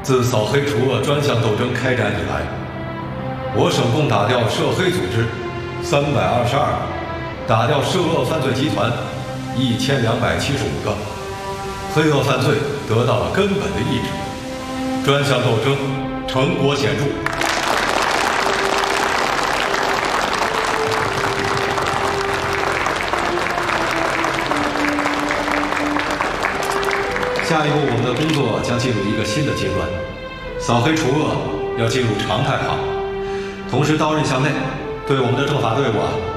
自扫黑除恶专项斗争开展以来，我省共打掉涉黑组织322个，打掉涉恶犯罪集团1275个，黑恶犯罪得到了根本的抑制，专项斗争成果显著。下一步，我们的工作将进入一个新的阶段，扫黑除恶要进入常态化。同时，刀刃向内，对我们的政法队伍